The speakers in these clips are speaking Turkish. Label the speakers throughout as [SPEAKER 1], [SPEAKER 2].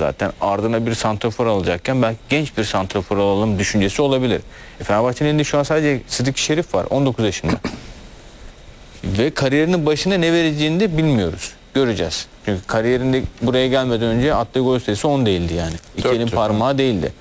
[SPEAKER 1] zaten. Ardına bir santrafor alacakken belki genç bir santrafor alalım düşüncesi olabilir. Fenerbahçe'nin elinde şu an sadece Sıdıkı Şerif var, 19 yaşında. Ve kariyerinin başında ne vereceğini de bilmiyoruz. Göreceğiz. Çünkü kariyerinde buraya gelmeden önce attığı gol sayısı 10 değildi yani. İki elin parmağı değildi.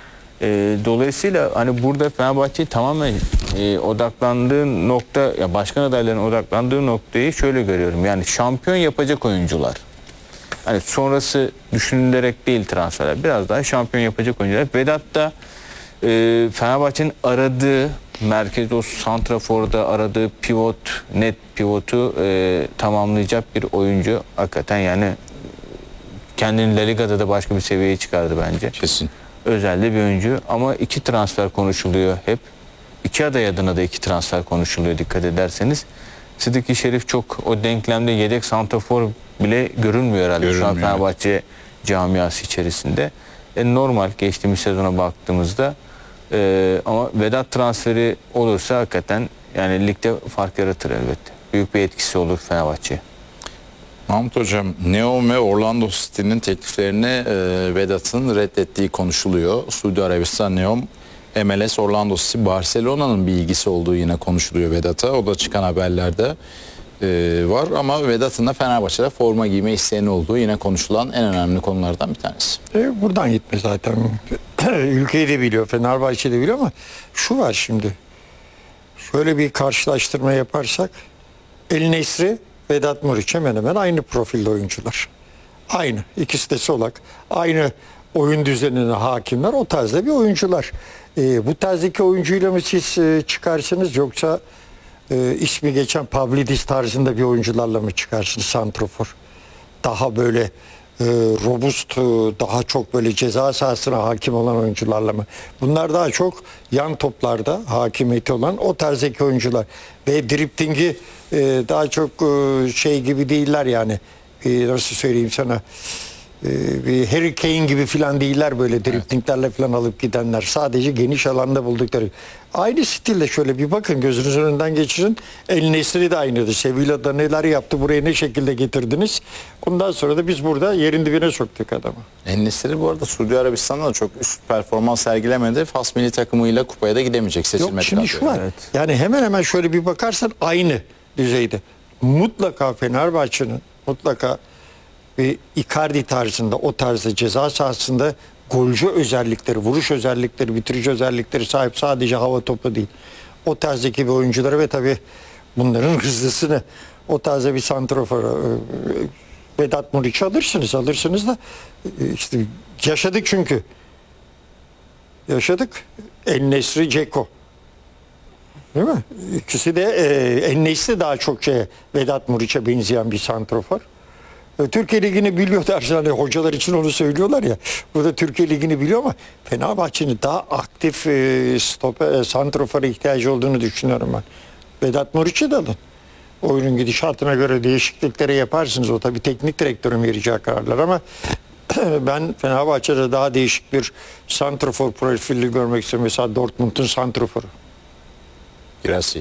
[SPEAKER 1] Dolayısıyla hani burada Fenerbahçe tamamen odaklandığı nokta, ya başkan adaylarının odaklandığı noktayı şöyle görüyorum. Yani şampiyon yapacak oyuncular. Hani sonrası düşünülerek değil transferler. Biraz daha şampiyon yapacak oyuncular. Vedat da Fenerbahçe'nin aradığı merkezde, o santraforda aradığı pivot, net pivotu tamamlayacak bir oyuncu. Hakikaten yani kendini La Liga'da da başka bir seviyeye çıkardı bence.
[SPEAKER 2] Kesin.
[SPEAKER 1] Özelde bir oyuncu ama iki transfer konuşuluyor hep. İki aday adına da iki transfer konuşuluyor dikkat ederseniz. Sıdıkı Şerif çok o denklemde yedek santrafor bile görünmüyor herhalde şu an Fenerbahçe camiası içerisinde. Normal geçtiğimiz sezona baktığımızda ama Vedat transferi olursa hakikaten yani ligde fark yaratır elbette. Büyük bir etkisi olur Fenerbahçe'ye.
[SPEAKER 2] Mahmut Hocam, Neom ve Orlando City'nin tekliflerini Vedat'ın reddettiği konuşuluyor. Suudi Arabistan Neom, MLS, Orlando City, Barcelona'nın bir ilgisi olduğu yine konuşuluyor Vedat'a. O da çıkan haberlerde var ama Vedat'ın da Fenerbahçe'de forma giyme isteğinin olduğu yine konuşulan en önemli konulardan bir tanesi.
[SPEAKER 3] Buradan gitme zaten. Ülkeyi de biliyor, Fenerbahçe de biliyor ama şu var şimdi. Şöyle bir karşılaştırma yaparsak El Nesri, Vedat Muriç hemen hemen aynı profilde oyuncular. Aynı. İkisi de solak. Aynı oyun düzenine hakimler. O tarzda bir oyuncular. Bu tarzdaki oyuncuyla mı siz çıkarsınız yoksa ismi geçen Pavlidis tarzında bir oyuncularla mı çıkarsınız santrofor? Daha böyle robust, daha çok böyle ceza sahasına hakim olan oyuncularla mı? Bunlar daha çok yan toplarda hakimiyeti olan o tarzdaki oyuncular. Ve driplingi daha çok şey gibi değiller yani. Nasıl söyleyeyim sana? Bir Harry Kane gibi filan değiller böyle driplinglerle filan alıp gidenler. Sadece geniş alanda buldukları. Aynı stilde şöyle bir bakın, gözünüzün önünden geçirin. El Nesri de aynıdır. Sevilla'da neler yaptı, buraya ne şekilde getirdiniz. Ondan sonra da biz burada yerin dibine soktuk adamı.
[SPEAKER 2] El Nesri bu arada Suudi Arabistan'da da çok üst performans sergilemedi. Fas milli takımıyla kupaya da gidemeyecek seçilmedi.
[SPEAKER 3] Yok şimdi şu var. Evet. Yani hemen hemen şöyle bir bakarsan aynı düzeyde. Mutlaka Fenerbahçe'nin mutlaka bir Icardi tarzında, o tarzda ceza sahasında golcü özellikleri, vuruş özellikleri, bitirici özellikleri sahip, sadece hava topu değil. O tarzdaki bir oyuncuları ve tabii bunların hızlısını, o tarzda bir santrafor Vedat Muriç'i alırsınız da işte yaşadık çünkü. Yaşadık. El Nesri, Ceko. Değil mi? İkisi de El Nesri daha çok Vedat Muriç'e benzeyen bir santrafor. Türkiye Ligi'ni biliyor dersen, hani hocalar için onu söylüyorlar ya. Burada Türkiye Ligi'ni biliyor ama Fenerbahçe'nin daha aktif santrofora ihtiyacı olduğunu düşünüyorum ben. Vedat Muriç'i de alın. Oyunun gidişatına göre değişiklikleri yaparsınız. O tabii teknik direktörün vereceği kararlar ama ben Fenerbahçe'de daha değişik bir santrafor profili görmek istiyorum. Mesela Dortmund'un santraforu.
[SPEAKER 2] Girassi.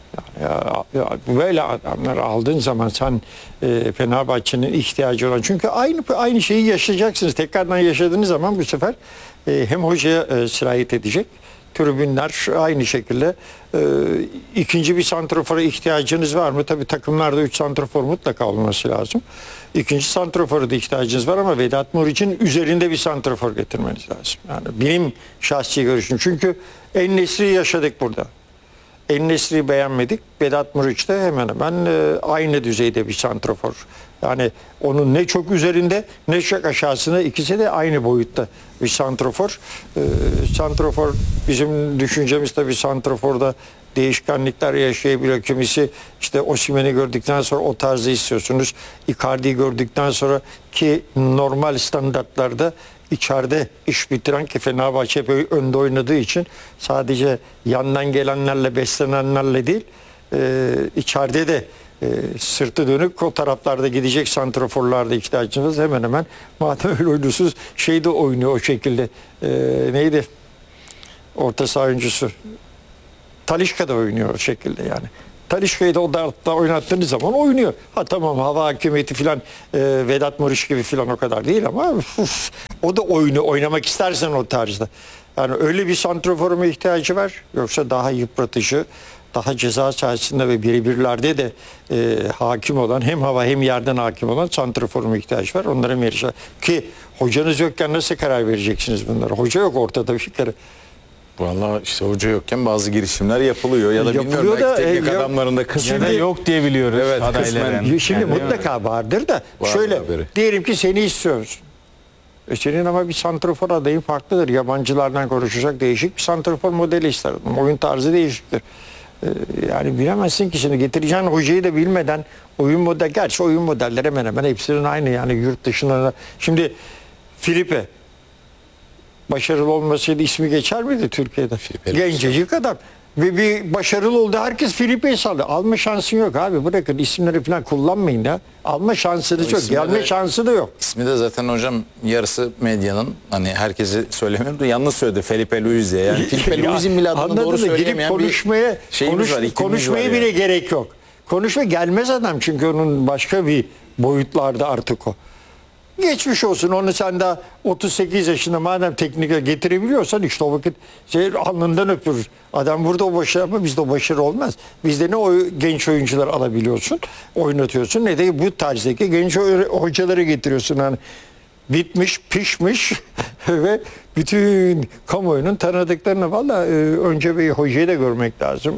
[SPEAKER 3] Ya böyle adamlar aldığın zaman sen Fenerbahçe'nin ihtiyacı olan, çünkü aynı şeyi yaşayacaksınız. Tekrardan yaşadığınız zaman bu sefer hem hocaya sirayet edecek. Tribünler aynı şekilde ikinci bir santrafora ihtiyacınız var mı? Tabii takımlarda 3 santrafor mutlaka olması lazım. İkinci santrafora da ihtiyacınız var ama Vedat Muriç'in üzerinde bir santrafor getirmeniz lazım. Yani benim şahsi görüşüm. Çünkü En Nesri'yi yaşadık burada. El Nesri'yi beğenmedik. Vedat Muriç de hemen hemen aynı düzeyde bir santrafor. Yani onun ne çok üzerinde ne çok aşağısında, ikisi de aynı boyutta bir santrafor. Santrafor, bizim düşüncemiz tabii santraforda değişkenlikler yaşayabiliyor. Kimisi işte Osimhen'i gördükten sonra o tarzı istiyorsunuz. Icardi'yi gördükten sonra, ki normal standartlarda içeride iş bitiren, ki Fenerbahçe böyle önde oynadığı için sadece yandan gelenlerle, beslenenlerle değil, içeride de sırtı dönük o taraflarda gidecek santraforlarda ihtiyacınız hemen hemen, madem öyle oynuyorsunuz, şey de oynuyor o şekilde. Neydi? Orta saha oyuncusu. Talisca da oynuyor o şekilde yani. Talisca'yı da o da oynattığınız zaman oynuyor. Ha tamam, hava hakimiyeti filan Vedat Muriç gibi filan o kadar değil ama O da oyunu oynamak istersen o tarzda. Yani öyle bir santraforu mu ihtiyacı var? Yoksa daha yıpratıcı, daha ceza sahasında ve birebirlerde de hakim olan, hem hava hem yerden hakim olan santraforu mu ihtiyacı var? Onlara mı yarışacak? Ki hocanız yokken nasıl karar vereceksiniz bunlara? Hoca yok ortada bir kere.
[SPEAKER 2] Vallahi işte hoca yokken bazı girişimler yapılıyor ya da
[SPEAKER 3] Yapılıyor
[SPEAKER 2] bilmiyorum
[SPEAKER 3] da,
[SPEAKER 2] belki teknik
[SPEAKER 3] yok.
[SPEAKER 2] adamlarında
[SPEAKER 1] Ya
[SPEAKER 2] kısmen
[SPEAKER 1] da yok diye biliyoruz
[SPEAKER 2] Evet,
[SPEAKER 1] adayların.
[SPEAKER 2] kısmen.
[SPEAKER 3] Şimdi
[SPEAKER 1] Yani,
[SPEAKER 3] mutlaka vardır da
[SPEAKER 2] Vardır
[SPEAKER 3] şöyle
[SPEAKER 2] haberi.
[SPEAKER 3] diyelim ki seni istiyoruz. Senin ama bir santrafor adayı farklıdır. Yabancılardan konuşacak değişik bir santrafor modeli isterdim. Oyun tarzı değişiktir. Yani bilemezsin ki şimdi getireceğin hocayı da bilmeden oyun model, gerçi oyun modelleri hemen hemen hepsinin aynı yani yurt dışında. Şimdi Filipe başarılı olmasıyla ismi geçer miydi Türkiye'de?
[SPEAKER 2] Filipe
[SPEAKER 3] Gencecik adam. Ve bir başarılı oldu. Herkes Filipe'yi saldı. Alma şansın yok abi. Bırakın isimleri falan kullanmayın ya. Alma şansınız yok.
[SPEAKER 2] İsimleri-
[SPEAKER 3] Gelme şansı da yok.
[SPEAKER 2] İsmi de zaten hocam yarısı medyanın, hani herkesi söylemiyorum da yanlış söyledi, Felipe Luis diye. Yani Felipe
[SPEAKER 3] Ya,
[SPEAKER 2] Luis'in bile adını
[SPEAKER 3] anladın
[SPEAKER 2] doğru
[SPEAKER 3] mı? Girip
[SPEAKER 2] söyleyemeyen
[SPEAKER 3] konuşmaya,
[SPEAKER 2] bir şeyimiz var, iklimimiz
[SPEAKER 3] konuşmaya
[SPEAKER 2] var
[SPEAKER 3] bile
[SPEAKER 2] yani.
[SPEAKER 3] gerek yok. Konuşma gelmez adam çünkü onun başka bir boyutlarda artık o. Geçmiş olsun, onu sen daha 38 yaşında madem teknik getirebiliyorsan işte o vakit alnından öpürüz. Adam burada o başarı ama bizde o başarı olmaz. Bizde ne o genç oyuncular alabiliyorsun, oynatıyorsun ne de bu tarzdaki genç hocaları getiriyorsun. Yani bitmiş, pişmiş ve bütün kamuoyunun tanıdıklarını valla önce bir hocayı da görmek lazım.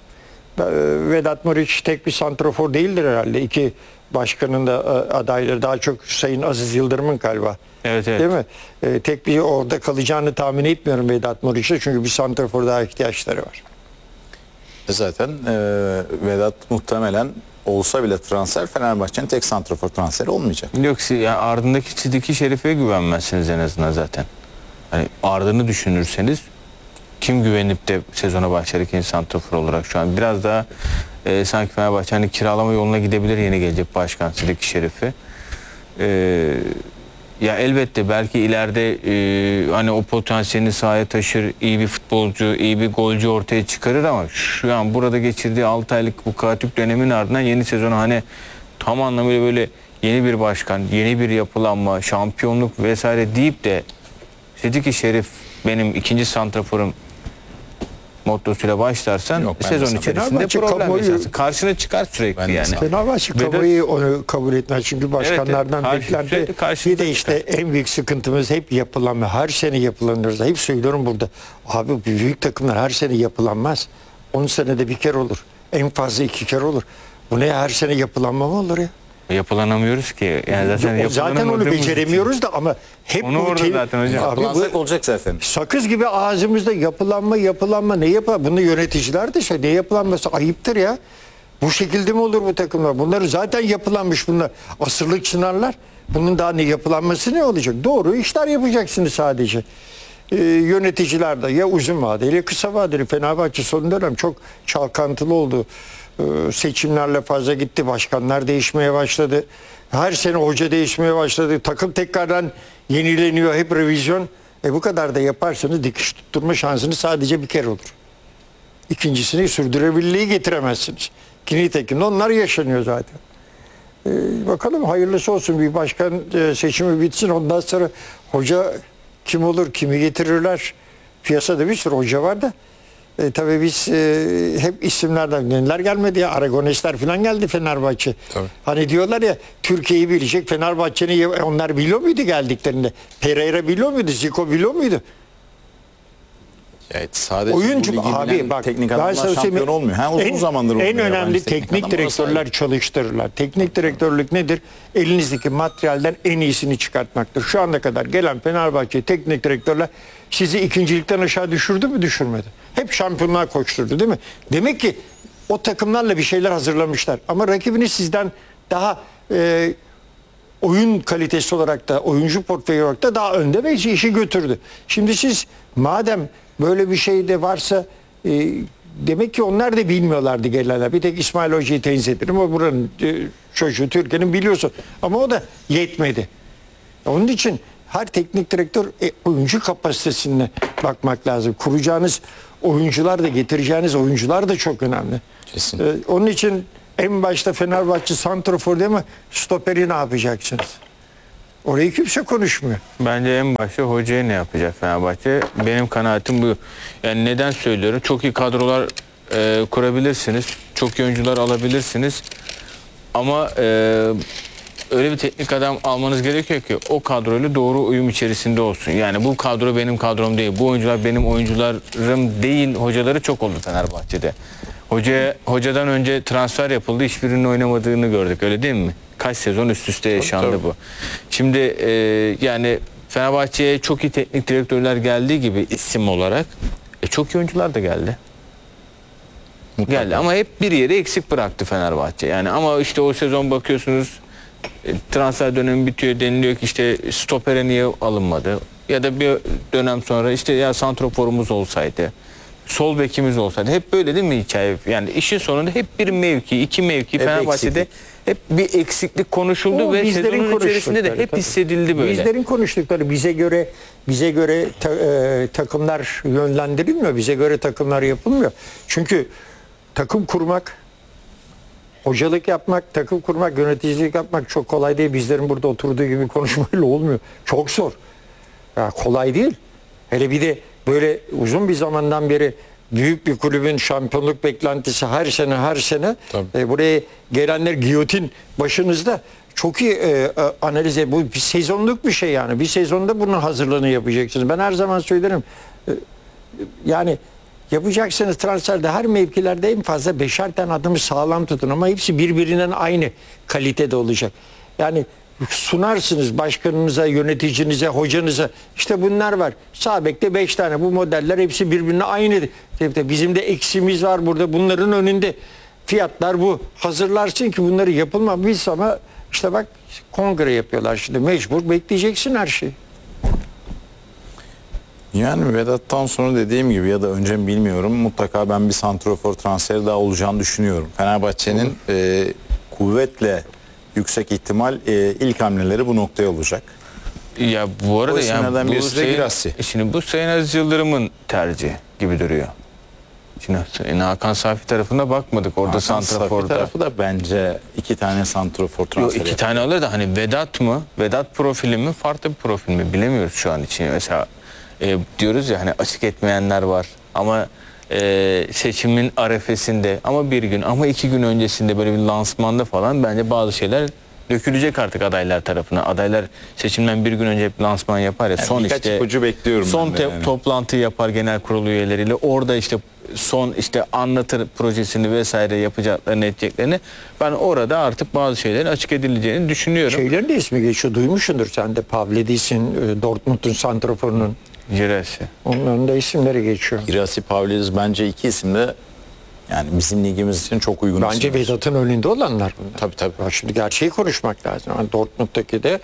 [SPEAKER 3] Vedat Muriç tek bir santrafor değildir herhalde. İki başkanın da adayları daha çok Sayın Aziz Yıldırım'ın galiba.
[SPEAKER 1] Evet, evet.
[SPEAKER 3] Değil mi? Tek bir orada kalacağını tahmin etmiyorum Vedat Muriç'e çünkü bir santrafor daha ihtiyaçları var.
[SPEAKER 2] Zaten Vedat muhtemelen olsa bile transfer, Fenerbahçe'nin tek santrafor transferi olmayacak.
[SPEAKER 1] Yok yani ardındaki Sidiki Şerif'e güvenmezsiniz en azından zaten. Hani ardını düşünürseniz kim güvenip de sezona başlar ikinci santrafor olarak şu an biraz daha sanki Fenerbahçe hani kiralama yoluna gidebilir yeni gelecek başkan Sidiki Şerif'i. Ya elbette belki ileride hani o potansiyelini sahaya taşır, iyi bir futbolcu, iyi bir golcü ortaya çıkarır ama şu an burada geçirdiği 6 aylık bu katip dönemin ardından yeni sezona hani tam anlamıyla böyle yeni bir başkan, yeni bir yapılanma, şampiyonluk vesaire deyip de Sidiki Şerif benim ikinci santraforum mottosuyla başlarsan
[SPEAKER 2] Yok, ben
[SPEAKER 1] sezon
[SPEAKER 2] de
[SPEAKER 1] içerisinde
[SPEAKER 3] Fenerbahçe
[SPEAKER 1] problem
[SPEAKER 3] kamuoyu-
[SPEAKER 1] yaşarsın. Karşına çıkar sürekli
[SPEAKER 2] Ben de
[SPEAKER 1] yani.
[SPEAKER 2] sanırım.
[SPEAKER 3] Fenerbahçe
[SPEAKER 1] Vedat-
[SPEAKER 3] kamuoyu onu kabul etmez çünkü başkanlardan
[SPEAKER 1] Evet,
[SPEAKER 3] beklenti.
[SPEAKER 1] sürekli karşımıza
[SPEAKER 3] Bir de işte en büyük sıkıntımız hep yapılanma. Her sene yapılanırız. Hep söylüyorum burada. Abi büyük takımlar her sene yapılanmaz. 10 senede bir kere olur. En fazla 2 kere olur. Bu ne her sene yapılanma mı olur ya?
[SPEAKER 1] Yapılanamıyoruz ki. Yani zaten,
[SPEAKER 3] Zaten onu
[SPEAKER 1] yapılanamadığımız
[SPEAKER 3] beceremiyoruz da ama hep
[SPEAKER 1] Onu
[SPEAKER 3] bu
[SPEAKER 1] orada zaten hocam.
[SPEAKER 3] Abi bu
[SPEAKER 2] Yapılansak olacak zaten.
[SPEAKER 3] sakız gibi ağzımızda yapılanma ne yapar? Bunu yöneticiler de ne yapılanması ayıptır ya. Bu şekilde mi olur bu takımlar? Bunları zaten yapılanmış bunlar. Asırlık çınarlar. Bunun daha ne yapılanması ne olacak? Doğru işler yapacaksınız sadece. Yöneticiler de ya uzun vadeli ya kısa vadeli. Fenerbahçe son dönem çok çalkantılı oldu. Seçimlerle fazla gitti. Başkanlar değişmeye başladı. Her sene hoca değişmeye başladı. Takım tekrardan yenileniyor. Hep revizyon. Bu kadar da yaparsanız dikiş tutturma şansınız sadece bir kere olur. İkincisini sürdürülebilirliği getiremezsiniz. Nitekim onlar yaşanıyor zaten. Bakalım hayırlısı olsun, bir başkan seçimi bitsin, ondan sonra hoca kim olur, kimi getirirler. Piyasada bir sürü hoca var da tabii biz hep isimlerden neler gelmedi ya, Aragonesler falan geldi Fenerbahçe.
[SPEAKER 2] Tabii.
[SPEAKER 3] Hani diyorlar ya Türkiye'yi bilecek, Fenerbahçe'nin onlar biliyor muydu geldiklerinde? Pereira biliyor muydu? Zico biliyor muydu?
[SPEAKER 2] Evet, sadece
[SPEAKER 3] Oyuncu
[SPEAKER 2] bu ligi
[SPEAKER 3] abi
[SPEAKER 2] bilen
[SPEAKER 3] bak
[SPEAKER 2] teknik
[SPEAKER 3] ben
[SPEAKER 2] adamlar
[SPEAKER 3] sana
[SPEAKER 2] şampiyon
[SPEAKER 3] söyleyeyim,
[SPEAKER 2] olmuyor. Ha, uzun zamandır
[SPEAKER 3] en
[SPEAKER 2] olmuyor
[SPEAKER 3] önemli
[SPEAKER 2] yabancı
[SPEAKER 3] teknik
[SPEAKER 2] adam, orası
[SPEAKER 3] direktörler
[SPEAKER 2] ayrı.
[SPEAKER 3] çalıştırırlar. Teknik direktörlük nedir? Elinizdeki materyalden en iyisini çıkartmaktır. Şu ana kadar gelen Fenerbahçe teknik direktörler sizi ikincilikten aşağı düşürdü mü, düşürmedi? Hep şampiyonluğa koşturdu değil mi? Demek ki o takımlarla bir şeyler hazırlamışlar. Ama rakibini sizden daha oyun kalitesi olarak da, oyuncu portföyü olarak da daha önde ve işi götürdü. Şimdi siz madem böyle bir şey de varsa demek ki onlar da bilmiyorlardı gelenler. Bir tek İsmail Hoca'yı tenzih ederim. O buranın çocuğu, Türkiye'nin biliyorsun. Ama o da yetmedi. Onun için her teknik direktör oyuncu kapasitesine bakmak lazım. Kuracağınız oyuncular da, getireceğiniz oyuncular da çok önemli.
[SPEAKER 2] Kesin.
[SPEAKER 3] Onun için en başta Fenerbahçe santrafor değil mi? Stoperi ne yapacaksınız? Orayı kimse konuşmuyor.
[SPEAKER 1] Bence en başta hocaya ne yapacak Fenerbahçe? Benim kanaatim bu. Yani neden söylüyorum? Çok iyi kadrolar kurabilirsiniz. Çok iyi oyuncular alabilirsiniz. Ama öyle bir teknik adam almanız gerekiyor ki o kadroyla doğru uyum içerisinde olsun. Yani bu kadro benim kadrom değil. Bu oyuncular benim oyuncularım değil. Hocaları çok oldu Fenerbahçe'de. Hocadan önce transfer yapıldı. Hiçbirinin oynamadığını gördük. Öyle değil mi? Kaç sezon üst üste yaşandı
[SPEAKER 2] tabii.
[SPEAKER 1] bu. Şimdi yani Fenerbahçe'ye çok iyi teknik direktörler geldiği gibi isim olarak çok iyi oyuncular da geldi.
[SPEAKER 2] Mutlaka.
[SPEAKER 1] Geldi ama hep bir yeri eksik bıraktı Fenerbahçe. Yani ama işte o sezon bakıyorsunuz transfer dönemi bitiyor, deniliyor ki işte stopere niye alınmadı? Ya da bir dönem sonra işte ya santroforumuz olsaydı, sol bekimiz olsaydı. Hep böyle değil mi hikaye? Yani işin sonunda hep bir mevki, iki mevki Fenerbahçe'de
[SPEAKER 2] eksiklik.
[SPEAKER 1] hep bir eksiklik konuşuldu
[SPEAKER 3] O
[SPEAKER 1] ve
[SPEAKER 3] bizlerin
[SPEAKER 1] sezonun içerisinde de
[SPEAKER 3] konuştukları,
[SPEAKER 1] hep
[SPEAKER 3] tabii.
[SPEAKER 1] hissedildi böyle.
[SPEAKER 3] Bizlerin konuştukları bize göre takımlar yönlendirilmiyor. Bize göre takımlar yapılmıyor. Çünkü takım kurmak, hocalık yapmak, takım kurmak, yöneticilik yapmak çok kolay değil. Bizlerin burada oturduğu gibi konuşmayla olmuyor. Çok zor. Ya kolay değil. Hele bir de böyle uzun bir zamandan beri büyük bir kulübün şampiyonluk beklentisi her sene
[SPEAKER 2] Tabii.
[SPEAKER 3] buraya gelenler giyotin başınızda çok iyi analiz ediyor. Bu bir sezonluk bir şey yani. Bir sezonda bunun hazırlığını yapacaksınız. Ben her zaman söylerim. Yani yapacaksınız transferde her mevkilerde en fazla 5'er tane adımı sağlam tutun ama hepsi birbirinden aynı kalitede olacak. Yani sunarsınız başkanınıza, yöneticinize, hocanıza. İşte bunlar var. Sağ bekte 5 tane bu modeller hepsi birbirine aynı. Bizim de eksiğimiz var burada. Bunların önünde fiyatlar bu. Hazırlarsın ki bunları yapılmamış ama işte bak kongre yapıyorlar şimdi. Mecbur bekleyeceksin her şeyi.
[SPEAKER 2] Yani Vedat'tan sonra dediğim gibi ya da önce mi bilmiyorum, mutlaka ben bir santrafor transferi daha olacağını düşünüyorum. Fenerbahçe'nin kuvvetle yüksek ihtimal ilk hamleleri bu noktaya olacak.
[SPEAKER 1] Ya bu arada
[SPEAKER 2] O isimlerden
[SPEAKER 1] bu
[SPEAKER 2] birisi de Girassi.
[SPEAKER 1] Şimdi bu Sayın Aziz Yıldırım'ın tercihi gibi duruyor. Şimdi Hakan Safi tarafına bakmadık orada
[SPEAKER 2] Hakan Safi
[SPEAKER 1] santraforda.
[SPEAKER 2] tarafı da bence 2 tane santrafor
[SPEAKER 1] Yok,
[SPEAKER 2] transferi.
[SPEAKER 1] iki tane alır da hani Vedat mı? Vedat profili mi? Farklı bir profil mi? Bilemiyoruz şu an için. Mesela diyoruz ya hani açık etmeyenler var ama seçimin arefesinde ama bir gün ama 2 gün öncesinde böyle bir lansmanda falan bence bazı şeyler dökülecek artık adaylar tarafına. Adaylar seçimden bir gün önce hep lansman yapar ya.
[SPEAKER 2] Yani
[SPEAKER 1] Son
[SPEAKER 2] birkaç
[SPEAKER 1] işte
[SPEAKER 2] ipucu bekliyorum
[SPEAKER 1] son
[SPEAKER 2] ben de yani.
[SPEAKER 1] toplantı yapar genel kurulu üyeleriyle. Orada işte son işte anlatır projesini vesaire yapacaklarını edeceklerini. Ben orada artık bazı şeylerin açık edileceğini düşünüyorum.
[SPEAKER 3] Şeylerin de ismi geçiyor. Duymuşsundur sen de. Pavlidis'in, Dortmund'un santraforunun.
[SPEAKER 1] Girassi.
[SPEAKER 3] Onların da isimleri geçiyor.
[SPEAKER 2] Girassi, Pavlidis bence iki isim de yani bizim ligimiz için çok uygun
[SPEAKER 3] Bence
[SPEAKER 2] isimler.
[SPEAKER 3] Vedat'ın önünde olanlar bunlar.
[SPEAKER 2] Tabii tabii.
[SPEAKER 3] Bak şimdi gerçeği konuşmak lazım. Yani Dortmund'daki de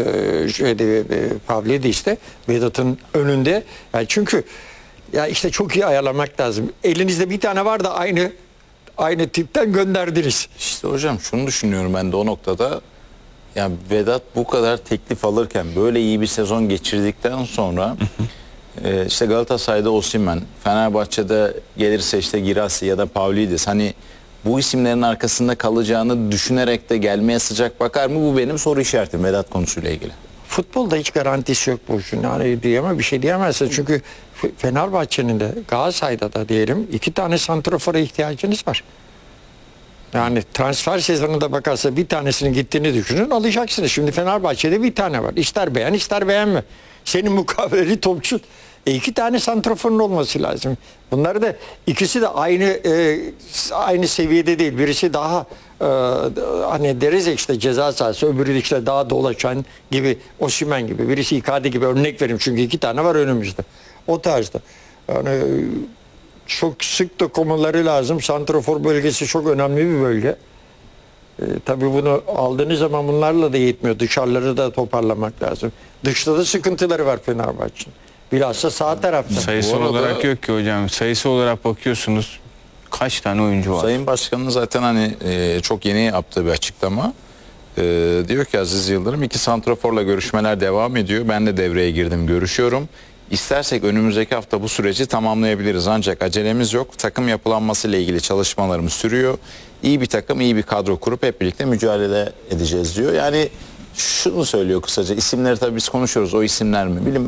[SPEAKER 3] Pavlidis de Vedat'ın önünde. Yani çünkü ya işte çok iyi ayarlamak lazım. Elinizde bir tane var da aynı tipten gönderdiniz.
[SPEAKER 2] İşte hocam şunu düşünüyorum ben de o noktada. Ya Vedat bu kadar teklif alırken böyle iyi bir sezon geçirdikten sonra işte Galatasaray'da Osimhen, Fenerbahçe'de gelirse işte Girassi ya da Pavlidis, hani bu isimlerin arkasında kalacağını düşünerek de gelmeye sıcak bakar mı? Bu benim soru işaretim Vedat konusuyla ilgili.
[SPEAKER 3] Futbolda hiç garantisi yok bu işin. Yani bir şey diyemezsin. Çünkü Fenerbahçe'nin de Galatasaray'da da diyelim 2 tane santrafora ihtiyacınız var. Yani transfer sezonunda bakarsa bir tanesinin gittiğini düşünün alacaksınız. Şimdi Fenerbahçe'de bir tane var. İster beğen ister beğenme. Senin mukaveli topçu. 2 tane santraforun olması lazım. Bunları da ikisi de aynı seviyede değil. Birisi daha hani deriz ya işte ceza sahası, öbürü işte daha dolaşan gibi, Osimhen gibi, birisi Icardi gibi, örnek vereyim çünkü 2 tane var önümüzde. O tarzda. Yani çok sık dokumaları lazım. Santrafor bölgesi çok önemli bir bölge. Tabii bunu aldığınız zaman bunlarla da yetmiyor. Dışarıları da toparlamak lazım. Dışta da sıkıntıları var Fenerbahçe'nin. Bilhassa sağ tarafta.
[SPEAKER 1] Sayısal
[SPEAKER 2] Bu arada-
[SPEAKER 1] olarak yok ki hocam. Sayısı olarak bakıyorsunuz kaç tane oyuncu var?
[SPEAKER 2] Sayın Başkan'ın zaten hani çok yeni yaptığı bir açıklama. Diyor ki Aziz Yıldırım 2 santraforla görüşmeler devam ediyor. Ben de devreye girdim, görüşüyorum. İstersek önümüzdeki hafta bu süreci tamamlayabiliriz ancak acelemiz yok. Takım yapılanması ile ilgili çalışmalarımız sürüyor. İyi bir takım, iyi bir kadro kurup hep birlikte mücadele edeceğiz diyor. Yani Şunu söylüyor kısaca. İsimleri tabii biz konuşuyoruz. O isimler mi?